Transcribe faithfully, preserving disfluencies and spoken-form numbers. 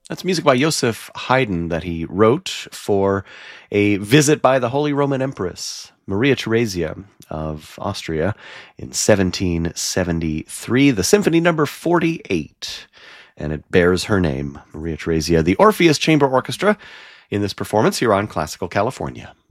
That's music by Joseph Haydn that he wrote for a visit by the Holy Roman Empress, Maria Theresia of Austria, in seventeen seventy-three, the Symphony Number forty-eight, and it bears her name, Maria Theresia, the Orpheus Chamber Orchestra, in this performance here on Classical California.